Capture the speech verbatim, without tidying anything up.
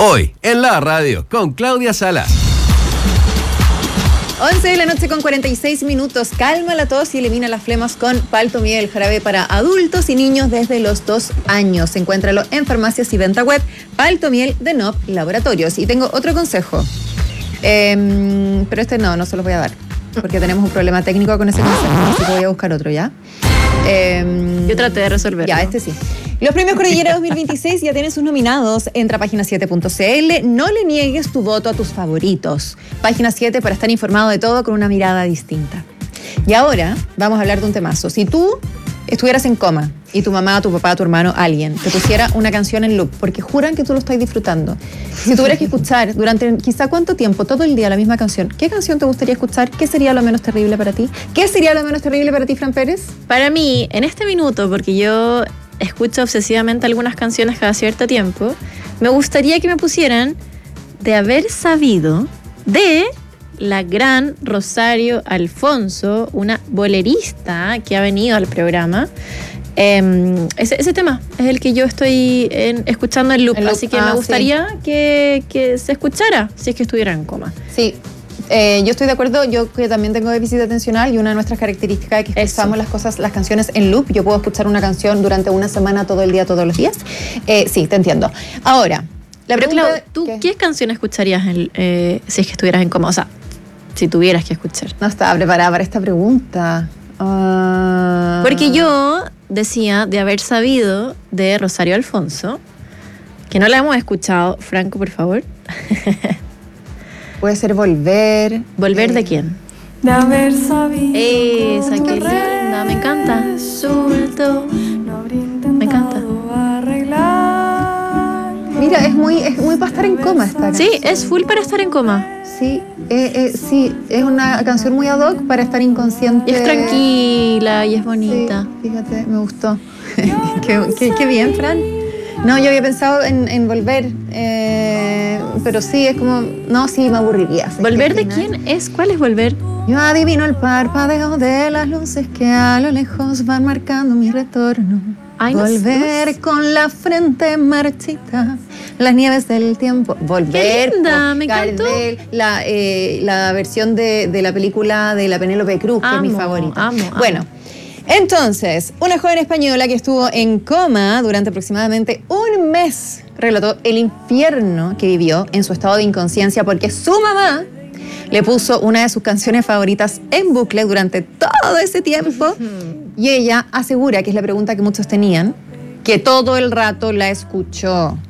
Hoy, en la radio, con Claudia Salas. once de la noche con cuarenta y seis minutos. Calma la tos y elimina las flemas con Paltomiel, jarabe para adultos y niños desde los dos años. Encuéntralo en farmacias y venta web. Paltomiel de N O P Laboratorios. Y tengo otro consejo. Eh, pero este no, no se los voy a dar. Porque tenemos un problema técnico con ese consejo. Así que voy a buscar otro, ¿ya? Eh, Yo traté de resolverlo. Ya, este sí. Los premios Cordillera dos mil veintiséis ya tienen sus nominados. Entra a página siete punto c l. No le niegues tu voto a tus favoritos. Página siete para estar informado de todo con una mirada distinta. Y ahora vamos a hablar de un temazo. Si tú estuvieras en coma y tu mamá, tu papá, tu hermano, alguien te pusiera una canción en loop porque juran que tú lo estás disfrutando, si tuvieras que escuchar durante quizá cuánto tiempo, todo el día la misma canción, ¿qué canción te gustaría escuchar? ¿Qué sería lo menos terrible para ti? ¿Qué sería lo menos terrible para ti, Fran Pérez? Para mí, en este minuto, porque yo escucho obsesivamente algunas canciones cada cierto tiempo, me gustaría que me pusieran De Haber Sabido de la gran Rosario Alfonso, una bolerista que ha venido al programa. Eh, ese, ese tema es el que yo estoy en, escuchando en loop, El loop, así que ah, me gustaría sí. que, que se escuchara si es que estuviera en coma. Sí, eh, yo estoy de acuerdo. Yo que también tengo déficit atencional y una de nuestras características es que escuchamos Eso. las cosas, las canciones en loop. Yo puedo escuchar una canción durante una semana, todo el día, todos los días. Eh, sí, te entiendo. Ahora, la Pero pregunta... Clau, ¿tú ¿qué? qué canción escucharías en, eh, si es que estuvieras en coma? O sea, si tuvieras que escuchar. No estaba preparada para esta pregunta. Uh... Porque yo decía De Haber Sabido de Rosario Alfonso, que no la hemos escuchado. Franco, por favor. Puede ser Volver. ¿Volver eh, de quién? De haber sabido. Esa, qué linda, me encanta. Suelto. Me encanta. Mira, es muy, es muy para estar en coma esta canción. Sí, es full para estar en coma. Sí, eh, eh, sí, es una canción muy ad hoc para estar inconsciente. Y es tranquila y es bonita. Sí, fíjate, me gustó. qué, qué, qué bien, Fran. No, yo había pensado en, en Volver, eh, pero sí, es como, no, sí, me aburriría. Sí, ¿Volver que de al final- quién es? ¿Cuál es Volver? Yo adivino el parpadeo de las luces que a lo lejos van marcando mi retorno. Ay, no sé. Volver con la frente marchita, las nieves del tiempo. Volver. Qué linda, con me encantó. Gardel, la, eh, la versión de, de la película de la Penélope Cruz, que es mi Amo, favorita. amo, amo. Bueno, entonces, una joven española que estuvo en coma durante aproximadamente un mes relató el infierno que vivió en su estado de inconsciencia porque su mamá le puso una de sus canciones favoritas en bucle durante todo ese tiempo y ella asegura, que es la pregunta que muchos tenían, que todo el rato la escuchó.